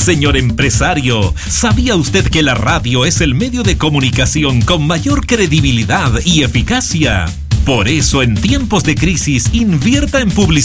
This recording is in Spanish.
Señor empresario, ¿sabía usted que la radio es el medio de comunicación con mayor credibilidad y eficacia? Por eso, en tiempos de crisis, invierta en publicidad